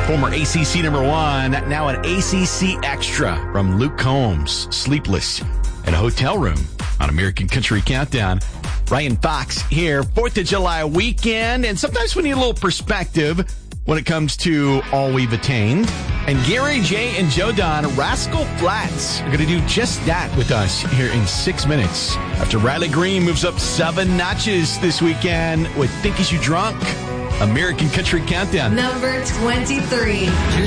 Former ACC number one, now an ACC extra from Luke Combs, Sleepless in a Hotel Room on American Country Countdown. Ryan Fox here, 4th of July weekend, and sometimes we need a little perspective when it comes to all we've attained. And Gary J and Joe Don, Rascal Flatts, are going to do just that with us here in 6 minutes. After Riley Green moves up 7 notches this weekend with Think Is You Drunk, American Country Countdown. Number 23.